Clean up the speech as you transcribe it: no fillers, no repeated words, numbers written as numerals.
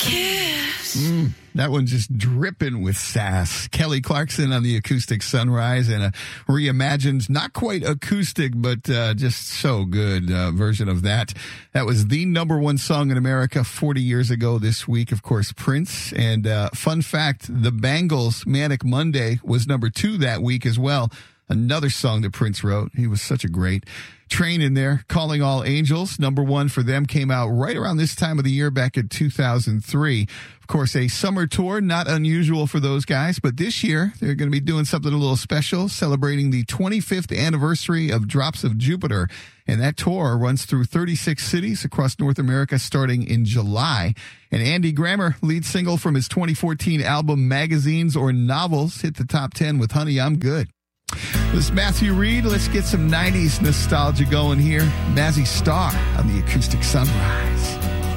That one just dripping with sass. Kelly Clarkson on the acoustic Sunrise and a reimagined, not quite acoustic, but just so good version of that. That was the number one song in America 40 years ago this week. Of course, Prince. And fun fact, the Bangles' Manic Monday was number 2 that week as well. Another song that Prince wrote. He was such a great Train in there. Calling All Angels, number 1 for them, came out right around this time of the year back in 2003. Of course, a summer tour, not unusual for those guys, but this year they're going to be doing something a little special, celebrating the 25th anniversary of Drops of Jupiter. And that tour runs through 36 cities across North America starting in July. And Andy Grammer, lead single from his 2014 album Magazines or Novels, hit the top 10 with Honey, I'm Good. This is Matthew Reed. Let's get some 90s nostalgia going here. Mazzy Star on the acoustic Sunrise.